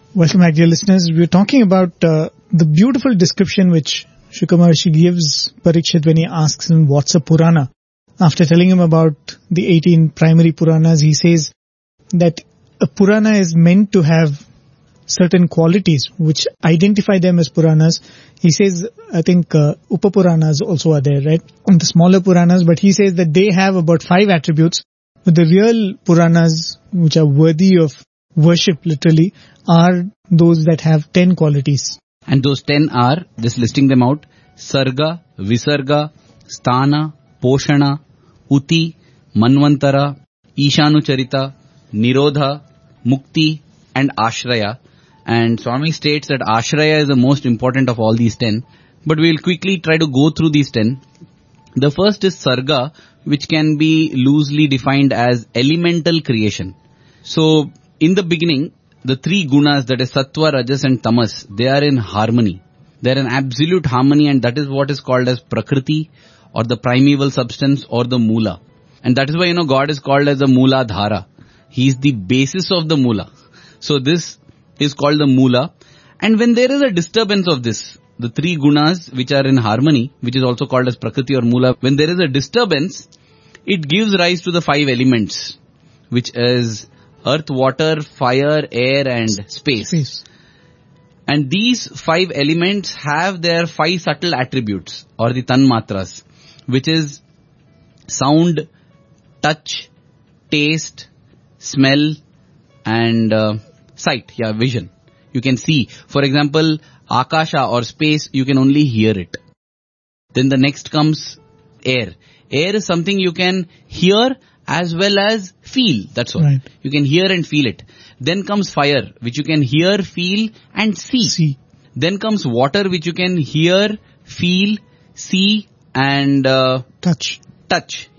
Welcome back, dear listeners. We're talking about the beautiful description which Shukra Maharshi gives Parikshit when he asks him what's a Purana. After telling him about the 18 primary Puranas, he says that a Purana is meant to have certain qualities which identify them as Puranas. He says, I think Upapuranas also are there, right? And the smaller Puranas, but he says that they have about 5 attributes. But the real Puranas, which are worthy of worship literally, are those that have 10 qualities. And those 10 are, just listing them out, Sarga, Visarga, Sthana, Poshana, Uti, Manvantara, Ishanucharita, Nirodha, Mukti and Ashraya. And Swami states that Ashraya is the most important of all these 10. But we will quickly try to go through these 10. The first is Sarga, which can be loosely defined as elemental creation. So, in the beginning, the 3 gunas, that is Sattva, Rajas and Tamas, they are in harmony. They are in absolute harmony, and that is what is called as Prakriti, or the primeval substance, or the Mula. And that is why, God is called as the Mula Dhara. He is the basis of the Mula. So this is called the Mula. And when there is a disturbance of this, the 3 gunas which are in harmony, which is also called as Prakriti or Mula, when there is a disturbance, it gives rise to the 5 elements, which is earth, water, fire, air and space. And these 5 elements have their 5 subtle attributes, or the Tanmatras, which is sound, touch, taste, smell and sight, vision. You can see. For example, Akasha or space, you can only hear it. Then the next comes air. Air is something you can hear as well as feel. That's all. Right. You can hear and feel it. Then comes fire, which you can hear, feel and see. Then comes water, which you can hear, feel, see and touch. Touch.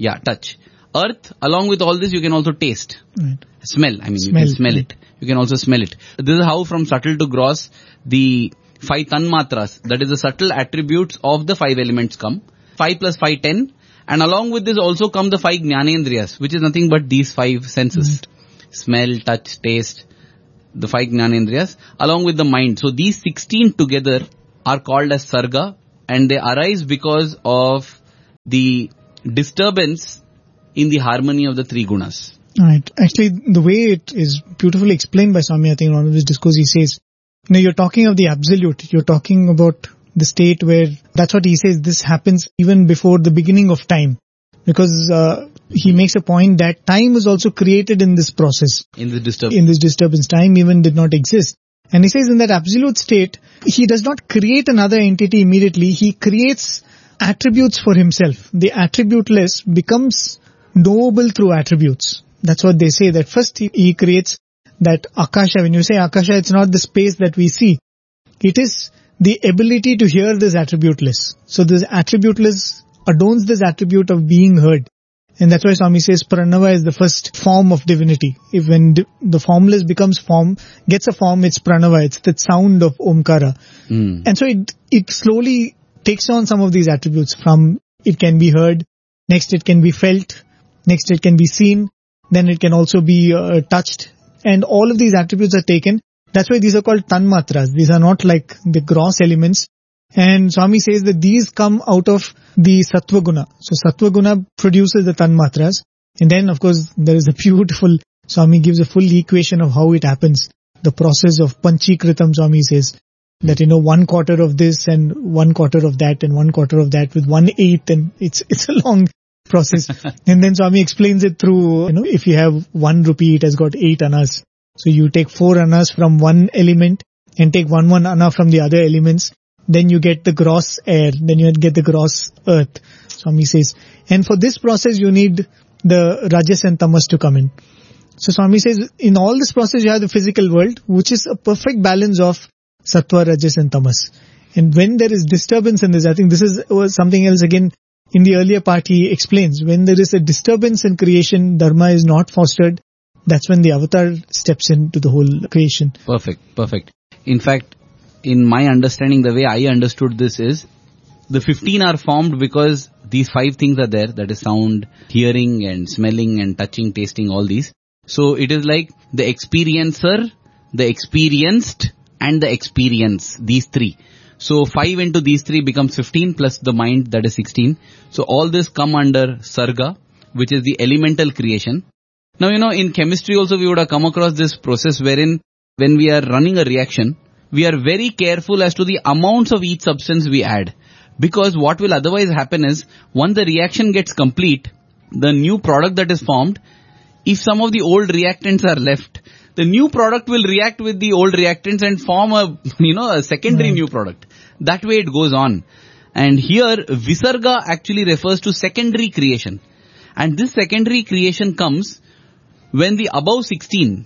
Earth, along with all this, you can also taste. Right. Smell. You can smell it. You can also smell it. This is how from subtle to gross, the 5 Tanmatras, that is the subtle attributes of the 5 elements come. 5 plus 5, 10. And along with this also come the 5 Jnanendriyas, which is nothing but these 5 senses. Right. Smell, touch, taste, the 5 Jnanendriyas, along with the mind. So these 16 together are called as Sarga, and they arise because of the disturbance in the harmony of the 3 gunas. Right. Actually, the way it is beautifully explained by Swami, I think in one of his discourse, he says, you're talking of the absolute. You're talking about the state where, that's what he says, this happens even before the beginning of time. Because he makes a point that time was also created in this process. In this disturbance. Time even did not exist. And he says in that absolute state, he does not create another entity immediately. He creates attributes for himself. The attributeless becomes knowable through attributes. That's what they say, that first he creates that Akasha. When you say Akasha, it's not the space that we see. It is the ability to hear this attributeless. So this attributeless adorns this attribute of being heard. And that's why Swami says Pranava is the first form of divinity. If when the formless becomes form, gets a form, it's Pranava. It's the sound of Omkara. And so it slowly takes on some of these attributes. From it can be heard, next it can be felt, next it can be seen, then it can also be touched. And all of these attributes are taken. That's why these are called Tanmatras. These are not like the gross elements. And Swami says that these come out of the Sattva Guna. So Sattva Guna produces the Tanmatras. And then of course there is a beautiful, Swami gives a full equation of how it happens. The process of Panchikritam, Swami says. That 1/4 of this and 1/4 of that and 1/4 of that with 1/8, and it's a long process. And then Swami explains it through, if you have 1 rupee, it has got 8 annas. So you take 4 annas from one element and take 1 anna from the other elements. Then you get the gross air. Then you get the gross earth. Swami says. And for this process you need the Rajas and Tamas to come in. So Swami says, in all this process you have the physical world, which is a perfect balance of Sattva, Rajas and Tamas. And when there is disturbance in this, I think this was something else again. In the earlier part, he explains, when there is a disturbance in creation, Dharma is not fostered, that's when the avatar steps into the whole creation. Perfect. In fact, in my understanding, the way I understood this is, the 15 are formed because these 5 things are there, that is sound, hearing and smelling and touching, tasting, all these. So it is like the experiencer the experienced, and the experience. These three. So 5 into these three becomes 15 plus the mind, that is 16. So all this come under Sarga, which is the elemental creation. Now, in chemistry also we would have come across this process wherein when we are running a reaction, we are very careful as to the amounts of each substance we add. Because what will otherwise happen is, once the reaction gets complete, the new product that is formed, if some of the old reactants are left, the new product will react with the old reactants and form a secondary new product. That way it goes on. And here, Visarga actually refers to secondary creation. And this secondary creation comes when the above 16,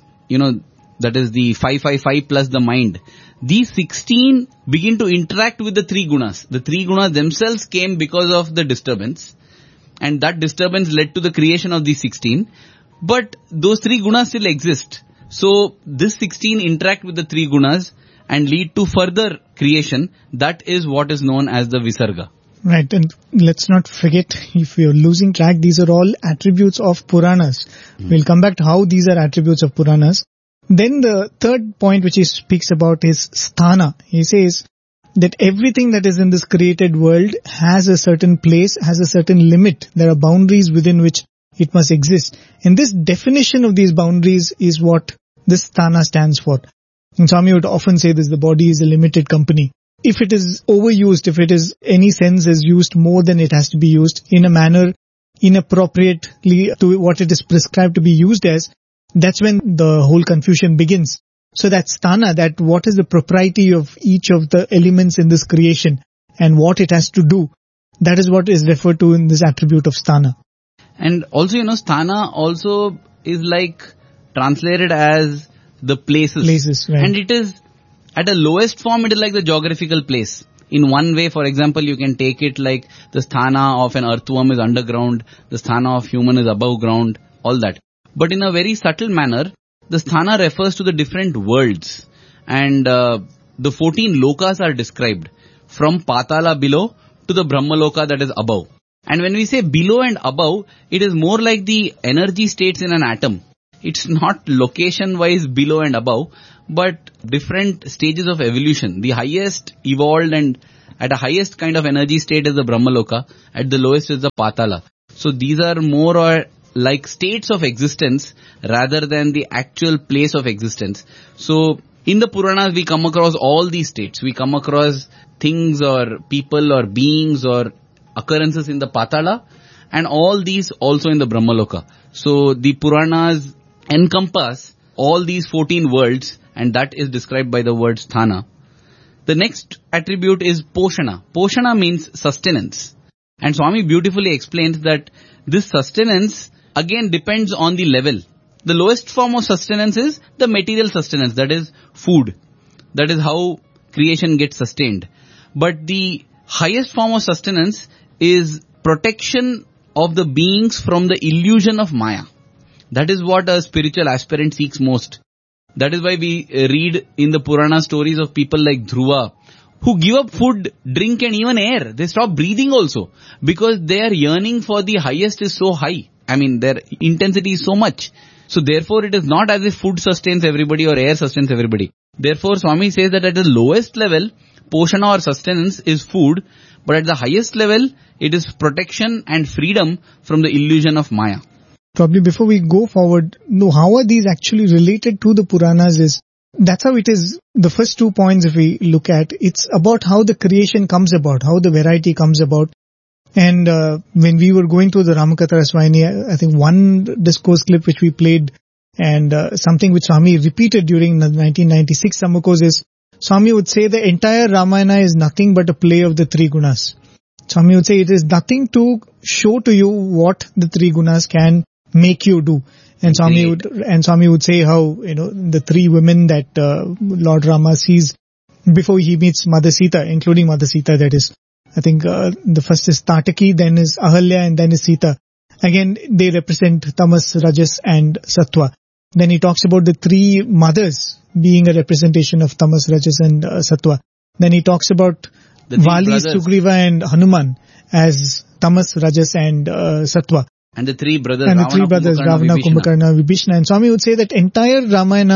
that is the 555 plus the mind, these 16 begin to interact with the three gunas. The three gunas themselves came because of the disturbance. And that disturbance led to the creation of these 16. But those three gunas still exist. So this 16 interact with the three gunas and lead to further creation. That is what is known as the Visarga. Right, and let's not forget, if we are losing track, these are all attributes of Puranas. We'll come back to how these are attributes of Puranas. Then the third point which he speaks about is Sthana. He says that everything that is in this created world has a certain place, has a certain limit. There are boundaries within which it must exist. And this definition of these boundaries is what this Sthana stands for. And Swami would often say this, the body is a limited company. If it is overused, if it is any sense is used more than it has to be used in a manner inappropriately to what it is prescribed to be used as, that's when the whole confusion begins. So that sthana, that what is the propriety of each of the elements in this creation and what it has to do, that is what is referred to in this attribute of sthana. And also, sthana also is like translated as the places. Places, right. And it is, at a lowest form, it is like the geographical place. In one way, for example, you can take it like the sthana of an earthworm is underground, the sthana of human is above ground, all that. But in a very subtle manner, the sthana refers to the different worlds. And the 14 lokas are described, from Patala below to the Brahmaloka that is above. And when we say below and above, it is more like the energy states in an atom. It's not location-wise below and above, but different stages of evolution. The highest evolved and at a highest kind of energy state is the Brahmaloka, at the lowest is the Patala. So these are more or like states of existence rather than the actual place of existence. So in the Puranas we come across all these states. We come across things or people or beings or occurrences in the Patala and all these also in the Brahmaloka. So the Puranas encompass all these 14 worlds and that is described by the word sthana. The next attribute is Poshana. Poshana means sustenance. And Swami beautifully explains that this sustenance again depends on the level. The lowest form of sustenance is the material sustenance, that is food. That is how creation gets sustained. But the highest form of sustenance is protection of the beings from the illusion of Maya. That is what a spiritual aspirant seeks most. That is why we read in the Purana stories of people like Dhruva, who give up food, drink and even air. They stop breathing also because their yearning for the highest is so high. I mean, their intensity is so much. So therefore it is not as if food sustains everybody or air sustains everybody. Therefore Swami says that at the lowest level, Poshana or sustenance is food, but at the highest level, it is protection and freedom from the illusion of Maya. Probably before we go forward, how are these actually related to the Puranas that's how it is. The first 2 points if we look at, it's about how the creation comes about, how the variety comes about. And when we were going through the Ramakatha Raswayini, I think one discourse clip which we played and something which Swami repeated during the 1996 Sammakos is, Swami would say the entire Ramayana is nothing but a play of the three gunas. Swami would say it is nothing to show to you what the three gunas can make you do. And Swami would say how, the three women that Lord Rama sees before he meets Mother Sita, including Mother Sita, that is. I think the first is Tataki, then is Ahalya, and then is Sita. Again, they represent Tamas, Rajas and Sattva. Then he talks about the three mothers being a representation of Tamas, Rajas and Sattva. Then he talks about Vali, Sugriva and Hanuman as Tamas, Rajas and Sattva. And the three brothers, Ravana, Kumbhakarna, Vibhishana. And Swami would say that entire Ramayana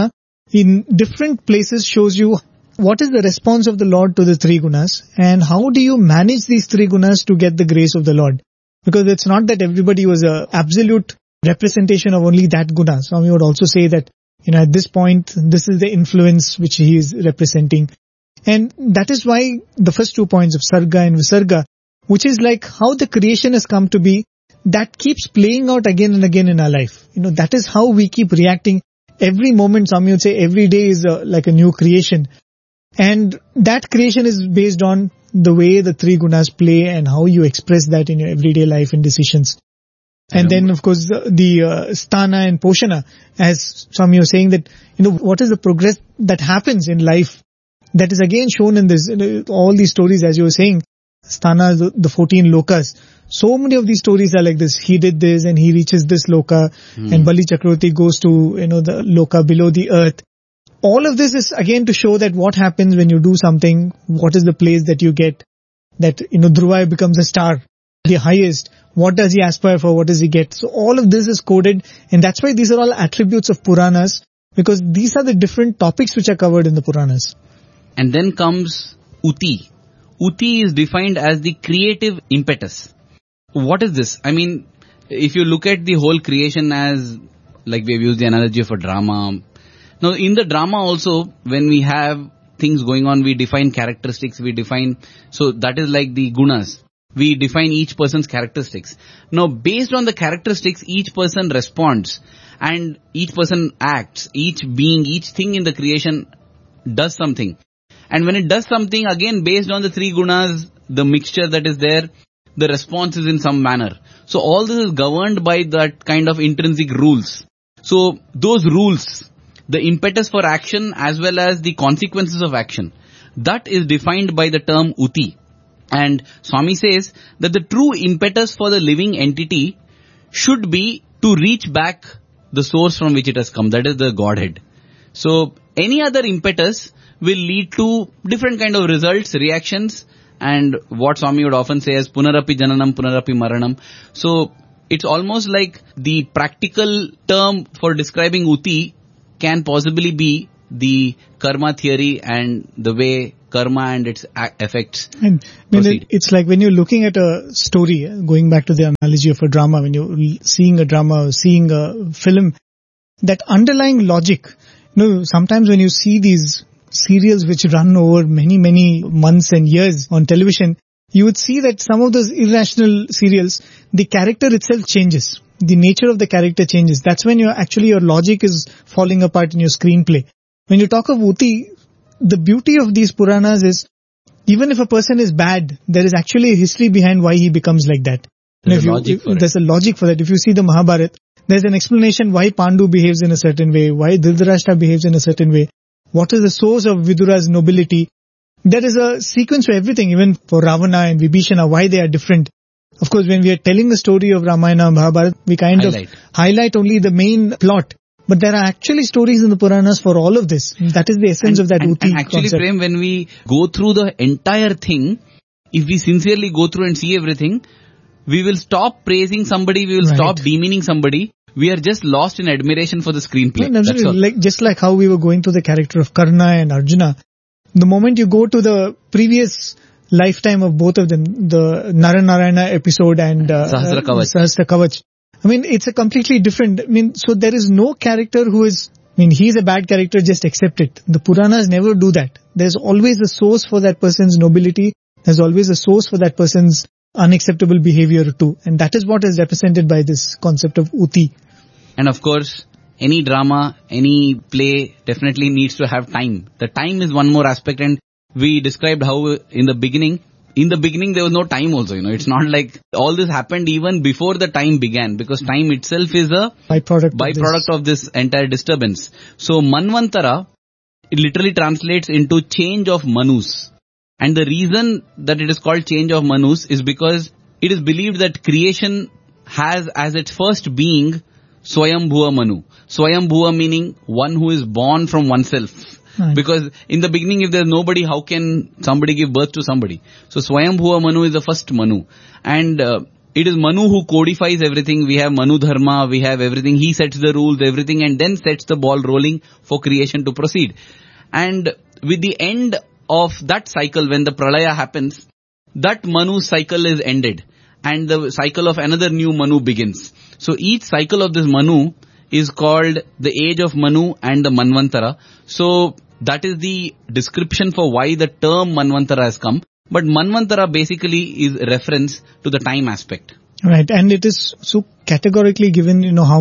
in different places shows you what is the response of the Lord to the three gunas and how do you manage these three gunas to get the grace of the Lord. Because it's not that everybody was a absolute representation of only that guna. Swami would also say that, at this point, this is the influence which he is representing. And that is why the first 2 points of Sarga and Visarga, which is like how the creation has come to be, that keeps playing out again and again in our life. That is how we keep reacting. Every moment, Swami would say, every day is like a new creation. And that creation is based on the way the three gunas play and how you express that in your everyday life and decisions. And then, of course, the sthana and poshana, as Swami was saying that, what is the progress that happens in life? That is again shown in this, all these stories, as you were saying, sthana, the 14 lokas. So many of these stories are like this. He did this and he reaches this loka and Bali Chakravarti goes to, the loka below the earth. All of this is again to show that what happens when you do something, what is the place that you get, that, Dhruva becomes a star, the highest. What does he aspire for? What does he get? So all of this is coded, and that's why these are all attributes of Puranas, because these are the different topics which are covered in the Puranas. And then comes Uti. Uti is defined as the creative impetus. What is this? I mean, if you look at the whole creation as, like we've used the analogy of a drama. Now, in the drama also, when we have things going on, we define characteristics, so that is like the gunas. We define each person's characteristics. Now, based on the characteristics, each person responds and each person acts. Each being, each thing in the creation does something. And when it does something, again, based on the three gunas, the mixture that is there, the response is in some manner. So all this is governed by that kind of intrinsic rules. So those rules, the impetus for action as well as the consequences of action, that is defined by the term Uti. And Swami says that the true impetus for the living entity should be to reach back the source from which it has come, that is the Godhead. So any other impetus will lead to different kind of results, reactions, and what Swami would often say as Punarapi Jananam, Punarapi Maranam. So it's almost like the practical term for describing Uti can possibly be the karma theory and the way karma and its effects proceed. It's like when you're looking at a story, going back to the analogy of a drama, when you're seeing a drama, seeing a film, that underlying logic, sometimes when you see these serials which run over many, many months and years on television, you would see that some of those irrational serials, the character itself changes. The nature of the character changes. That's when your logic is falling apart in your screenplay. When you talk of Uti, the beauty of these Puranas is, even if a person is bad, there is actually a history behind why he becomes like that. There's a logic for that. If you see the Mahabharata, there's an explanation why Pandu behaves in a certain way, why Dhritarashtra behaves in a certain way, what is the source of Vidura's nobility. There is a sequence for everything, even for Ravana and Vibhishana, why they are different. Of course, when we are telling the story of Ramayana and Mahabharata, we kind of highlight only the main plot. But there are actually stories in the Puranas for all of this. That is the essence of that Uti concept. Actually, Prem, when we go through the entire thing, if we sincerely go through and see everything, we will stop praising somebody, we will stop demeaning somebody. We are just lost in admiration for the screenplay. No, absolutely. Just like how we were going through the character of Karna and Arjuna. The moment you go to the previous lifetime of both of them, the Naranarayana episode and Sahasra Kavach. It's a completely different, so there is no character who is, he's a bad character, just accept it. The Puranas never do that. There's always a source for that person's nobility. There's always a source for that person's unacceptable behavior too. And that is what is represented by this concept of Uti. And of course, any drama, any play definitely needs to have time. The time is one more aspect, and we described how in the beginning there was no time also, it's not like all this happened even before the time began, because time itself is a byproduct of this entire disturbance. So Manvantara, it literally translates into change of Manus. And the reason that it is called change of Manus is because it is believed that creation has as its first being Swayambhuva Manu. Swayambhuva meaning one who is born from oneself. Right. Because in the beginning, if there's nobody, how can somebody give birth to somebody? So Swayambhuva Manu is the first Manu. And It is Manu who codifies everything. We have Manu Dharma, we have everything. He sets the rules, everything, and then sets the ball rolling for creation to proceed. And with the end of that cycle, when the Pralaya happens, that Manu cycle is ended. And the cycle of another new Manu begins. So each cycle of this Manu is called the age of Manu and the Manvantara. So that is the description for why the term Manvantara has come. But Manvantara basically is reference to the time aspect. Right, and it is so categorically given,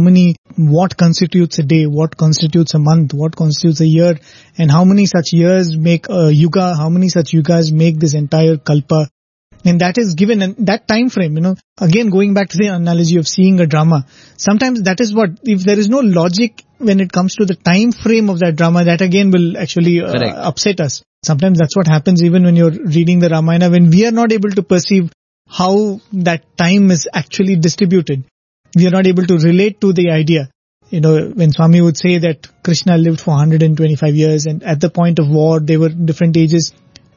what constitutes a day, what constitutes a month, what constitutes a year, and how many such years make a yuga, how many such yugas make this entire kalpa. And that is given, and that time frame, again going back to the analogy of seeing a drama, sometimes that is what, if there is no logic when it comes to the time frame of that drama, that again will actually upset us. Sometimes that's what happens even when you're reading the Ramayana, when we are not able to perceive how that time is actually distributed. We are not able to relate to the idea. When Swami would say that Krishna lived for 125 years and at the point of war, they were different ages.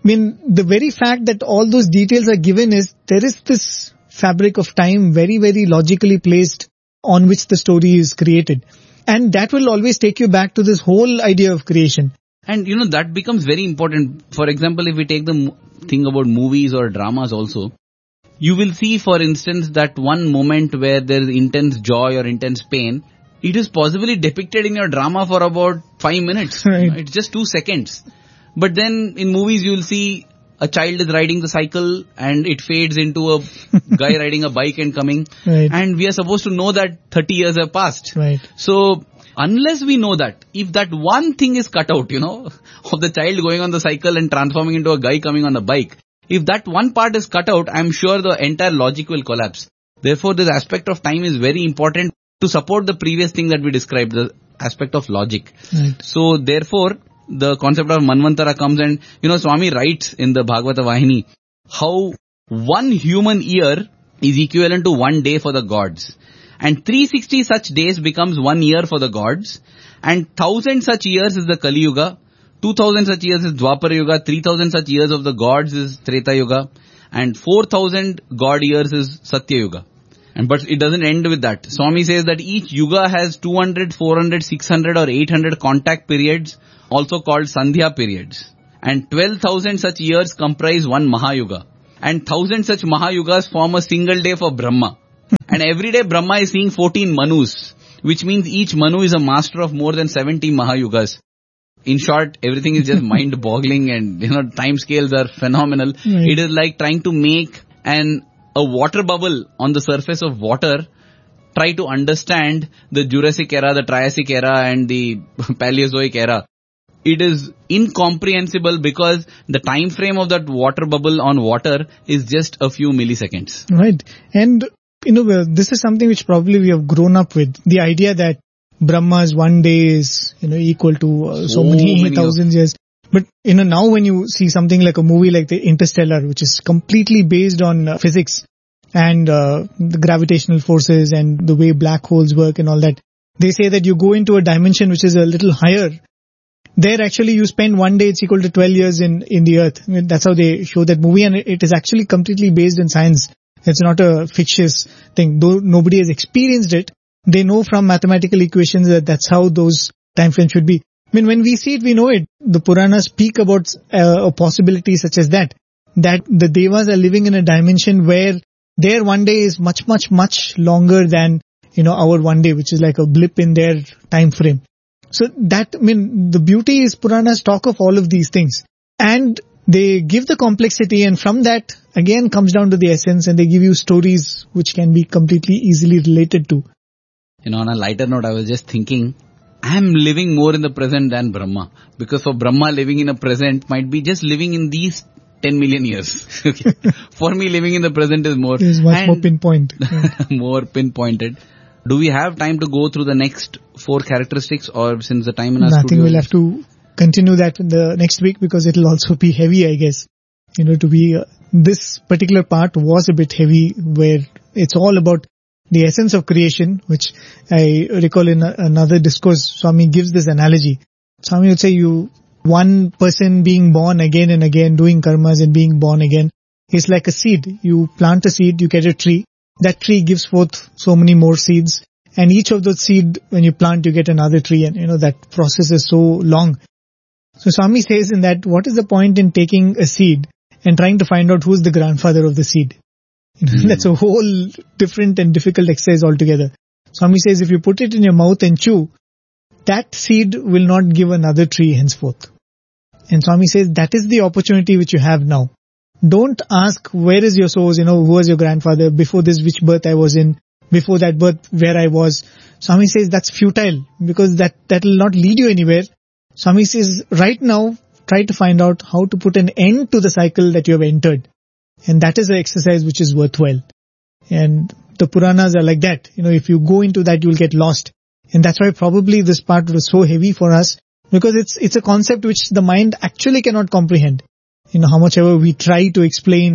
The very fact that all those details are given is, there is this fabric of time very, very logically placed on which the story is created. And that will always take you back to this whole idea of creation. And that becomes very important. For example, if we take the thing about movies or dramas also, you will see, for instance, that one moment where there is intense joy or intense pain, it is possibly depicted in your drama for about 5 minutes. Right. It's just 2 seconds. But then in movies you will see a child is riding the cycle and it fades into a guy riding a bike and coming. Right. And we are supposed to know that 30 years have passed. Right. So unless we know that, if that one thing is cut out, of the child going on the cycle and transforming into a guy coming on a bike, if that one part is cut out, I'm sure the entire logic will collapse. Therefore, this aspect of time is very important to support the previous thing that we described, the aspect of logic. Right. So therefore, the concept of Manvantara comes, and Swami writes in the Bhagavata Vahini how 1 human year is equivalent to 1 day for the gods. And 360 such days becomes 1 year for the gods. And 1000 such years is the Kali Yuga. 2000 such years is Dwapara Yuga. 3000 such years of the gods is Treta Yuga. And 4000 god years is Satya Yuga. But it doesn't end with that. Swami says that each Yuga has 200, 400, 600 or 800 contact periods, also called Sandhya periods. And 12,000 such years comprise one Mahayuga. And 1000 such Mahayugas form a single day for Brahma. And every day Brahma is seeing 14 Manus, which means each Manu is a master of more than 70 Mahayugas. In short, everything is just mind-boggling, and time scales are phenomenal. Right. It is like trying to make a water bubble on the surface of water, try to understand the Jurassic era, the Triassic era and the Paleozoic era. It is incomprehensible because the time frame of that water bubble on water is just a few milliseconds. Right. And, this is something which probably we have grown up with. The idea that Brahma's 1 day is, equal to so many thousands years. But, now when you see something like a movie like the Interstellar, which is completely based on physics and the gravitational forces and the way black holes work and all that, they say that you go into a dimension which is a little higher. There actually you spend 1 day, it's equal to 12 years in the earth. That's how they show that movie, and it is actually completely based in science. It's not a fictitious thing. Though nobody has experienced it, they know from mathematical equations that that's how those time frames should be. When we see it, we know it. The Puranas speak about a possibility such as that the Devas are living in a dimension where their 1 day is much, much, much longer than, our 1 day, which is like a blip in their time frame. So the beauty is Puranas talk of all of these things. And they give the complexity, and from that, again, comes down to the essence, and they give you stories which can be completely easily related to. On a lighter note, I was just thinking, I am living more in the present than Brahma. Because for Brahma, living in a present might be just living in these 10 million years. For me, living in the present is more. It is much more pinpoint. More pinpointed. Do we have time to go through the next 4 characteristics, or since the time in our I studio? think we'll have to continue that in the next week, because it will also be heavy, I guess. This particular part was a bit heavy, where it's all about the essence of creation, which I recall in another discourse, Swami gives this analogy. Swami would say one person being born again and again, doing karmas and being born again, is like a seed. You plant a seed, you get a tree. that tree gives forth so many more seeds. And each of those seed, when you plant, you get another tree. And that process is so long. So Swami says in that, what is the point in taking a seed and trying to find out who's the grandfather of the seed? That's a whole different and difficult exercise altogether. Swami says if you put it in your mouth and chew, that seed will not give another tree henceforth. And Swami says that is the opportunity which you have now. Don't ask where is your source, who was your grandfather, before this which birth I was in, before that birth where I was. Swami says that's futile because that will not lead you anywhere. Swami says right now try to find out how to put an end to the cycle that you have entered. And that is an exercise which is worthwhile. And the Puranas are like that. If you go into that, you will get lost. And that's why probably this part was so heavy for us, because it's a concept which the mind actually cannot comprehend. How much ever we try to explain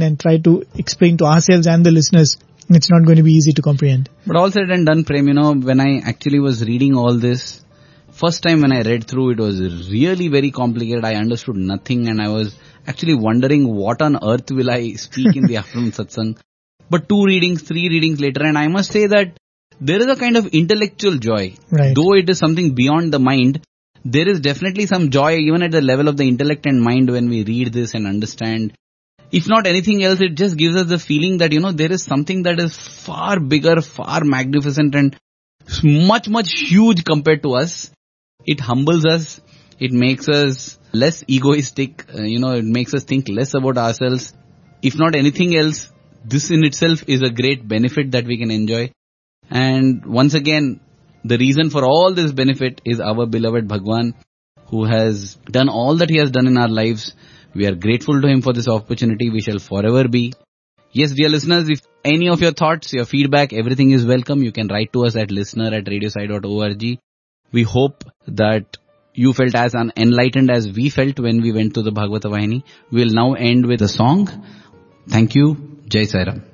to ourselves and the listeners, it's not going to be easy to comprehend. But all said and done, Prem, when I actually was reading all this, first time when I read through, it was really very complicated. I understood nothing and I was actually wondering what on earth will I speak in the afternoon satsang. But 2 readings, 3 readings later, and I must say that there is a kind of intellectual joy. Right. Though it is something beyond the mind, there is definitely some joy even at the level of the intellect and mind when we read this and understand. If not anything else, it just gives us the feeling that, there is something that is far bigger, far magnificent and much, much huge compared to us. It humbles us. It makes us less egoistic. It makes us think less about ourselves. If not anything else, this in itself is a great benefit that we can enjoy. And once again, the reason for all this benefit is our beloved Bhagwan, who has done all that he has done in our lives. We are grateful to him for this opportunity. We shall forever be. Yes, dear listeners, if any of your thoughts, your feedback, everything is welcome. You can write to us at listener@radiosai.org. We hope that you felt as enlightened as we felt when we went to the Bhagavata Vahini. We will now end with a song. Thank you. Jai Sai Ram.